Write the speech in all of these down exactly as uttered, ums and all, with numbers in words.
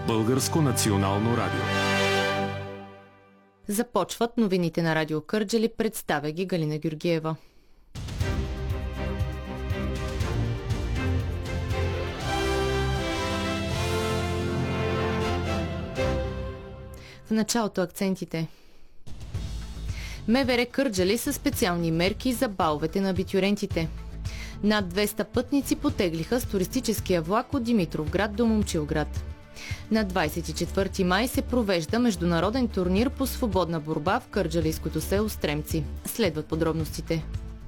Българско национално радио. Започват новините на Радио Кърджали, представя ги Галина Георгиева. В началото акцентите. МВР Кърджали са специални мерки за баловете на абитюрентите. Над двеста пътници потеглиха с туристическия влак от Димитровград до Момчилград. На двадесет и четвърти май се провежда международен турнир по свободна борба в кърджалийското село Стремци. Следват подробностите.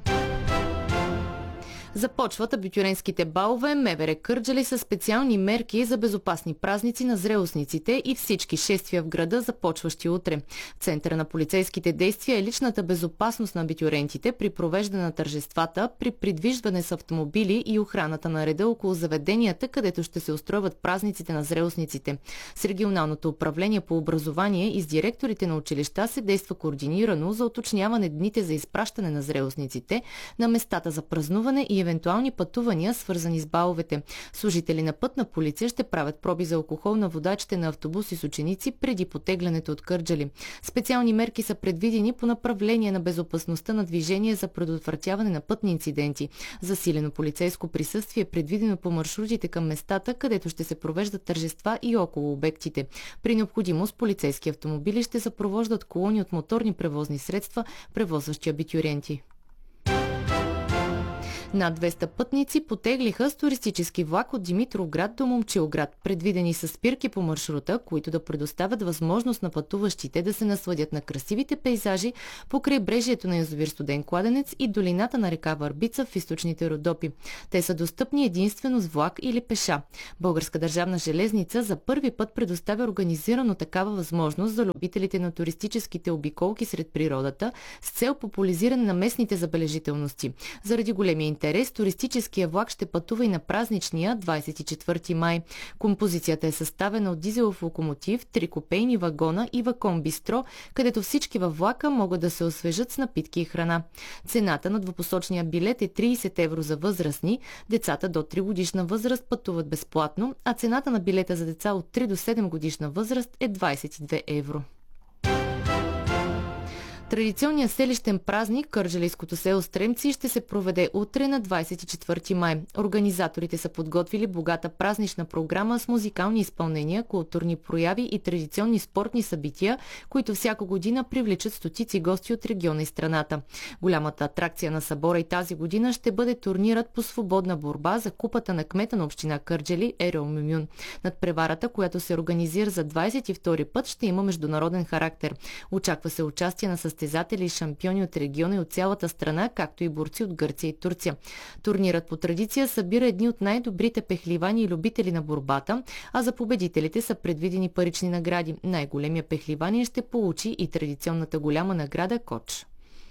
Започват абитюрентските балове. МВР Кърджали са специални мерки за безопасни празници на зрелостниците и всички шествия в града, започващи утре. В центъра на полицейските действия е личната безопасност на абитюрентите при провеждане на тържествата, при придвижване с автомобили и охраната на реда около заведенията, където ще се устройват празниците на зрелостниците. С регионалното управление по образование и с директорите на училища се действа координирано за уточняване дните за изпращане на зрелостниците на местата за празнуване и евентуални пътувания, свързани с баловете. Служители на пътна полиция ще правят проби за алкохол на водачите на автобуси с ученици преди потеглянето от Кърджали. Специални мерки са предвидени по направление на безопасността на движение за предотвратяване на пътни инциденти. Засилено полицейско присъствие е предвидено по маршрутите към местата, където ще се провеждат тържества и около обектите. При необходимост полицейски автомобили ще съпровождат колони от моторни превозни средства, превозващи абитюренти. Над двеста пътници потеглиха с туристически влак от Димитровград до Момчилград. Предвидени са спирки по маршрута, които да предоставят възможност на пътуващите да се насладят на красивите пейзажи по крайбрежието на язовир Студен кладенец и долината на река Върбица в източните Родопи. Те са достъпни единствено с влак или пеша. Българска държавна железница за първи път предоставя организирано такава възможност за любителите на туристическите обиколки сред природата с цел популяризиране на местните забележителности. Заради големия интерес, туристическия влак ще пътува и на празничния двадесет и четвърти май. Композицията е съставена от дизелов локомотив, три купейни вагона и вагон-бистро, където всички във влака могат да се освежат с напитки и храна. Цената на двупосочния билет е тридесет евро за възрастни, децата до три годишна възраст пътуват безплатно, а цената на билета за деца от три до седем годишна възраст е двадесет и две евро. Традиционният селищен празник Кърджалийското село Стремци ще се проведе утре на двадесет и четвърти май. Организаторите са подготвили богата празнична програма с музикални изпълнения, културни прояви и традиционни спортни събития, които всяка година привличат стотици гости от региона и страната. Голямата атракция на събора и тази година ще бъде турнирът по свободна борба за купата на кмета на община Кърджали Ерол Мюмюн. Надпреварата, която се организира за двадесет и втори път, ще има международен характер. Очаква се участие на състезатели и шампиони от региона и от цялата страна, както и борци от Гърция и Турция. Турнирът по традиция събира едни от най-добрите пехливани и любители на борбата, а за победителите са предвидени парични награди. Най-големия пехливани ще получи и традиционната голяма награда Коч.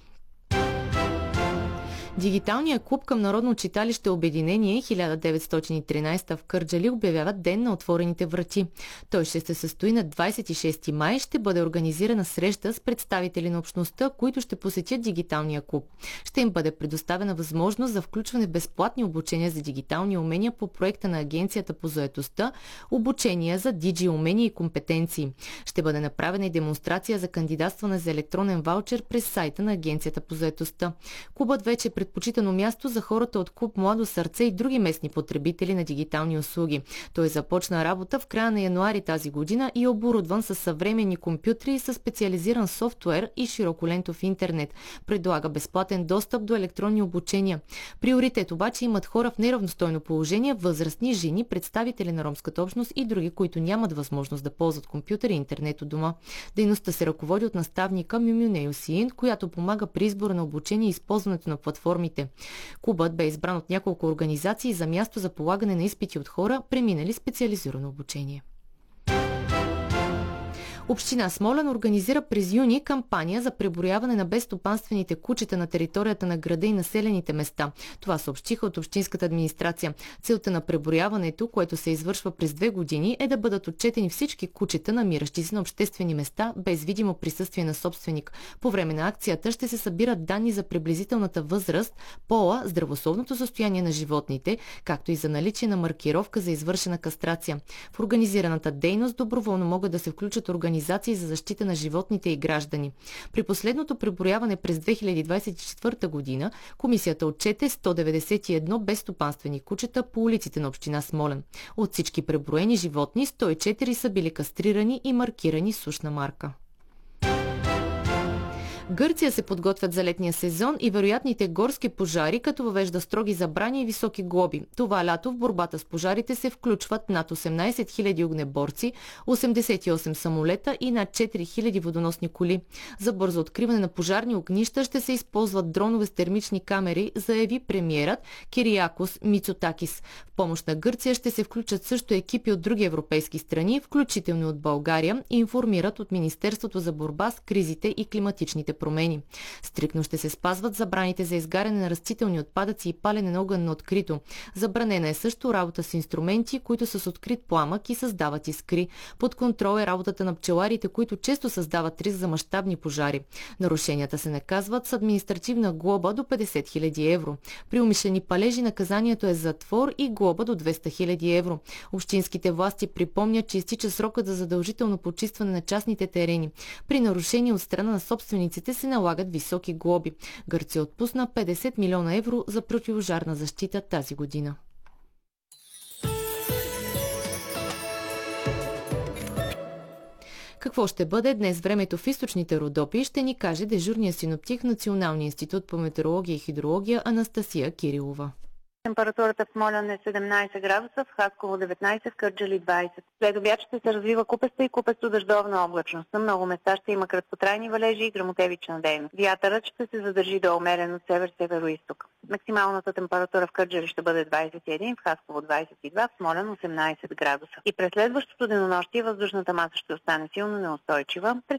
Дигиталният клуб към Народно читалище Обединение хиляда деветстотин и тринадесета в Кърджали обявява Ден на отворените врати. Той ще се състои на двадесет и шести май, ще бъде организирана среща с представители на общността, които ще посетят дигиталния клуб. Ще им бъде предоставена възможност за включване в безплатни обучения за дигитални умения по проекта на Агенцията по заетостта, обучения за диджи умения и компетенции. Ще бъде направена и демонстрация за кандидатстване за електронен ваучер през сайта на Агенцията по заетостта. Клубът вече е предпочитано място за хората от клуб Младо сърце и други местни потребители на дигитални услуги. Той започна работа в края на януари тази година и е оборудван с съвременни компютри и със специализиран софтуер и широколентов интернет. Предлага безплатен достъп до електронни обучения. Приоритет обаче имат хора в неравностойно положение, възрастни, жени, представители на ромската общност и други, които нямат възможност да ползват компютър и интернет у дома. Дейността се ръководи от наставника Мюмюне Юсиин, която помага при избора на обучение и използването на платформи. Клубът бе избран от няколко организации за място за полагане на изпити от хора, преминали специализирано обучение. Община Смолян организира през юни кампания за преброяване на безстопанствените кучета на територията на града и населените места. Това съобщиха от общинската администрация. Целта на преброяването, което се извършва през две години, е да бъдат отчетени всички кучета, намиращи се на обществени места, без видимо присъствие на собственик. По време на акцията ще се събират данни за приблизителната възраст, пола, здравословното състояние на животните, както и за наличие на маркировка за извършена кастрация. В организираната дейност доброволно могат да се включат организации за защита на животните и граждани. При последното преброяване през две хиляди двадесет и четвърта година комисията отчете сто деветдесет и едно безстопанствени кучета по улиците на община Смолян. От всички преброени животни сто и четири са били кастрирани и маркирани с ушна марка. Гърция се подготвят за летния сезон и вероятните горски пожари, като въвежда строги забрани и високи глоби. Това лято в борбата с пожарите се включват над осемнадесет хиляди огнеборци, осемдесет и осем самолета и над четири хиляди водоносни коли. За бързо откриване на пожарни огнища ще се използват дронове с термични камери, заяви премиерът Кириакос Мицотакис. В помощ на Гърция ще се включат също екипи от други европейски страни, включително от България, и информират от Министерството за борба с кризите и климатичните промени. Стрикно ще се спазват забраните за изгаряне на растителни отпадъци и палене на огън на открито. Забранена е също работа с инструменти, които са с открит пламък и създават искри. Под контрол е работата на пчеларите, които често създават риск за мащабни пожари. Нарушенията се наказват с административна глоба до петдесет хиляди евро. При умишлени палежи наказанието е затвор и глоба до двеста хиляди евро. Общинските власти припомнят, че изтича срокът за задължително почистване на частните терени. При нарушение от страна на собствениците се налагат високи глоби. Гърция отпусна петдесет милиона евро за противожарна защита тази година. Какво ще бъде днес времето в източните Родопи, ще ни каже дежурния синоптик в Националния институт по метеорология и хидрология Анастасия Кирилова. Температурата в Смолян е седемнадесет градуса, в Хасково деветнадесет, в Кърджали двадесет. След обяд ще се развива купеста и купесто-дъждовна облачност. На много места ще има краткотрайни валежи и гръмотевична дейност. Вятърът ще се задържи до умерен от север-северо-исток. Максималната температура в Кърджали ще бъде двадесет и един, в Хасково двадесет и два, в Смолян осемнадесет градуса. И през следващото денонощие въздушната маса ще остане силно неустойчива. През